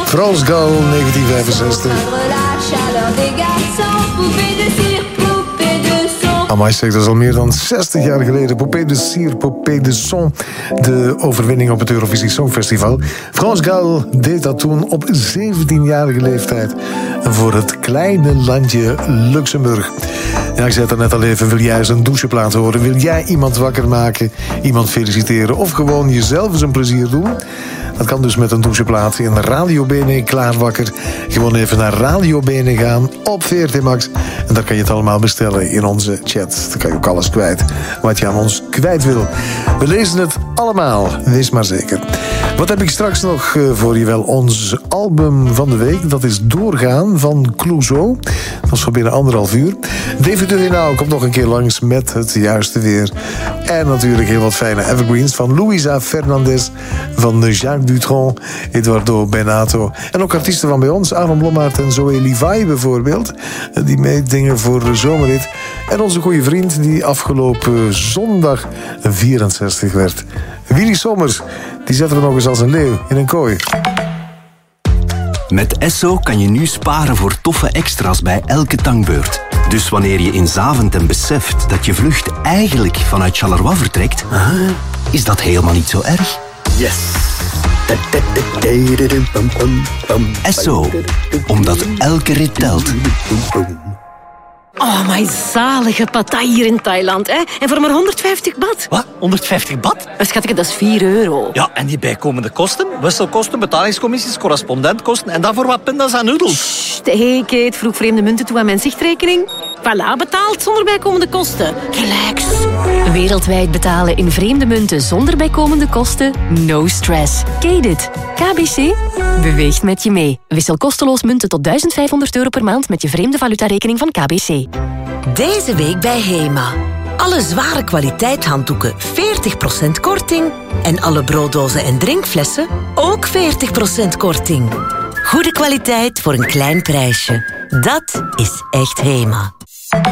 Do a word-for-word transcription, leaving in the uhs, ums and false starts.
France Gall, negentien vijfenzestig. Amai, zeg, dat is al meer dan zestig jaar geleden. Poupée de cire, Poupée de son. De overwinning op het Eurovisie Songfestival. France Gall deed dat toen op zeventienjarige leeftijd. Voor het kleine landje Luxemburg. Ja, ik zei het er net al even. Wil jij eens een doucheplaat horen? Wil jij iemand wakker maken? Iemand feliciteren? Of gewoon jezelf eens een plezier doen? Dat kan dus met een doucheplaat in Radio Bene klaarwakker. Gewoon even naar Radio Bene gaan op V R T Max. En daar kan je het allemaal bestellen in onze chat. Dan kan je ook alles kwijt wat je aan ons kwijt wil. We lezen het allemaal, wees maar zeker. Wat heb ik straks nog voor je? Wel, ons album van de week. Dat is Doorgaan van Clouseau. Dat is voor binnen anderhalf uur. David Durenau komt nog een keer langs met het juiste weer. En natuurlijk heel wat fijne evergreens van Luisa Fernandez, van Jacques Dutronc, Eduardo Benato. En ook artiesten van bij ons, Aaron Blommaert en Zoe Levi bijvoorbeeld. Die meedingen voor de zomerrit. En onze goede vriend die afgelopen zondag vierenzestig werd. Willy Sommers, die zetten we nog eens als een leeuw in een kooi. Met Esso kan je nu sparen voor toffe extra's bij elke tankbeurt. Dus wanneer je in Zaventem beseft dat je vlucht eigenlijk vanuit Charleroi vertrekt, is dat helemaal niet zo erg. Yes! Esso, omdat elke rit telt. Oh, my zalige patat hier in Thailand, hè? En voor maar honderdvijftig baht. Wat? honderdvijftig baht? Schatje, dat is vier euro. Ja, en die bijkomende kosten? Wisselkosten, betalingscommissies, correspondentkosten en daarvoor wat pinda's en noedels. Hé, Kate, vroeg vreemde munten toe aan mijn zichtrekening. Voilà, betaald zonder bijkomende kosten. Relax. Wereldwijd betalen in vreemde munten zonder bijkomende kosten? No stress. Kate it. K B C beweegt met je mee. Wissel kosteloos munten tot duizend vijfhonderd euro per maand met je vreemde valutarekening van K B C. Deze week bij Hema. Alle zware kwaliteit handdoeken veertig procent korting. En alle brooddozen en drinkflessen ook veertig procent korting. Goede kwaliteit voor een klein prijsje. Dat is echt Hema.